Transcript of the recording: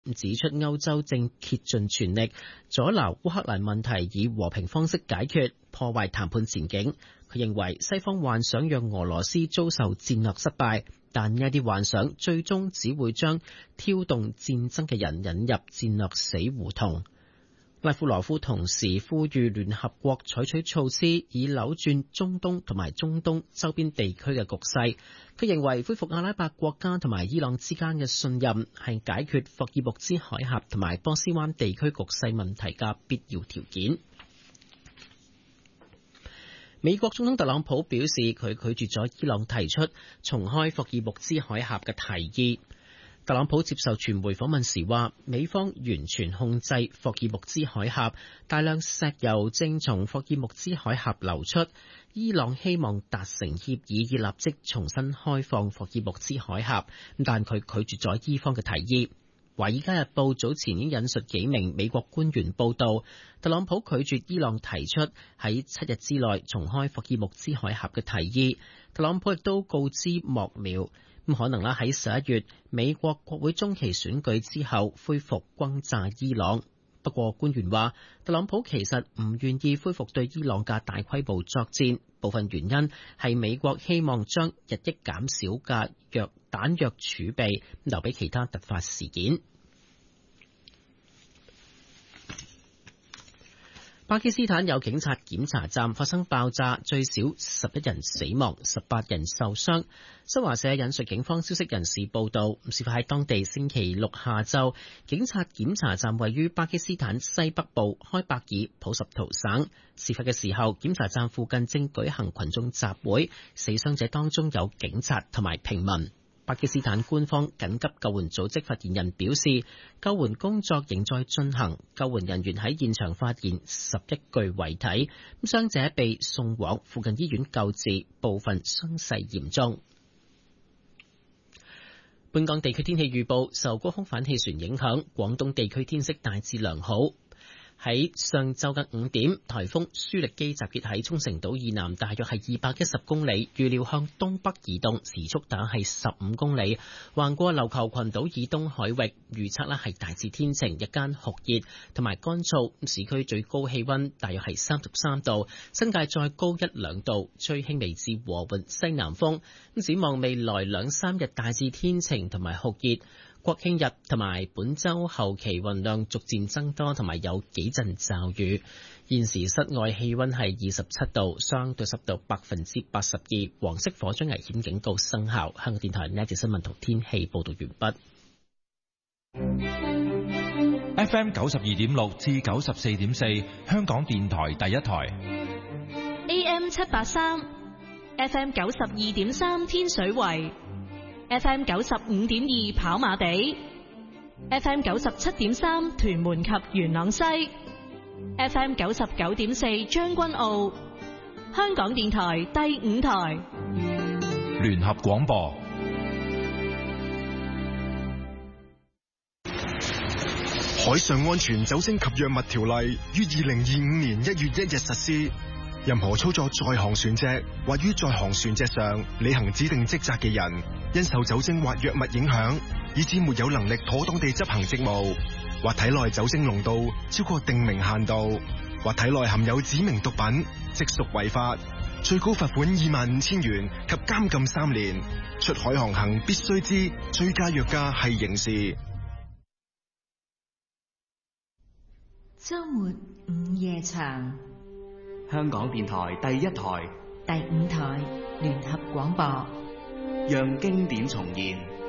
指出歐洲正竭盡全力阻撓烏克蘭問題以和平方式解決，破壞談判前景。佢認為西方幻想讓俄羅斯遭受戰略失敗，但呢啲幻想最終只會將挑動戰爭嘅人引入戰略死胡同。拉夫羅夫同時呼籲聯合國採取措施，以扭轉中東同埋中東周邊地區嘅局勢。佢認為恢復阿拉伯國家同埋伊朗之間嘅信任係解決霍爾木茲海峽同埋波斯灣地區局勢問題嘅必要條件。美國總統特朗普表示，佢拒絕咗伊朗提出重開霍爾木茲海峽嘅提議。特朗普接受傳媒訪問時話，美方完全控制霍爾木茲海峽，大量石油正從霍爾木茲海峽流出。伊朗希望達成協議，以立即重新開放霍爾木茲海峽，但佢拒絕咗伊方嘅提議。華爾街日報早前已經引述幾名美國官員報道，特朗普拒絕伊朗提出喺7日之內重開霍爾木茲海峽嘅提議。特朗普亦都告知幕僚，可能喺11月美國國會中期選舉之後恢復轟炸伊朗。不過官員話，特朗普其實唔願意恢復對伊朗嘅大規模作戰，部分原因係美國希望將日益減少嘅彈藥儲備留俾其他突發事件。巴基斯坦有警察檢查站發生爆炸，最少11人死亡，18人受傷。新華社引述警方消息人士報道，事發喺當地星期六下晝，警察檢查站位於巴基斯坦西北部開伯爾普什圖省。事發嘅時候，檢查站附近正舉行群眾集會，死傷者當中有警察同埋平民。巴基斯坦官方緊急救援組織發言人表示，救援工作仍在進行，救援人員喺現場發現11具遺體，傷者被送往附近醫院救治，部分傷勢嚴重。本港地區天氣預報，受高空反氣旋影響，廣東地區天色大致良好。喺上晝嘅5點，颱風舒力基集結喺沖繩島以南，大約係210公里，預料向東北移動，時速大約係15公里，橫過琉球群島以東海域。預測係大致天晴，日間酷熱同埋乾燥，市區最高氣溫大約係33度，新界再高1-2度，吹輕微至和緩西南風。展望未來2-3日大致天晴同埋酷熱。國慶日同埋本週後期雲量逐漸增多，同埋有幾陣驟雨。現時室外氣溫係27度，相對濕度82%，黃色火災危險警告生效。香港電台呢節新聞同天氣報道完畢。FM 92.6至94.4，香港電台第一台。 AM 783 ，FM 92.3天水圍。FM 95.2跑馬地 ，FM 97.3屯門及元朗西 ，FM 99.4將軍澳，香港電台第5台聯合廣播。 海上安全酒精及藥物條例於2025年1月1日實施。任何操作在航船隻或於在航船隻上履行指定職責嘅人，因受酒精或藥物影響，以致沒有能力妥當地執行職務，或體內酒精濃度超過定明限度，或體內含有指明毒品，即屬違法，最高罰款25,000元及監禁3年。出海航行必須知醉駕藥駕係刑事。 周末午夜場， 香港電台第一台、 第5台聯合廣播， 讓經典重現。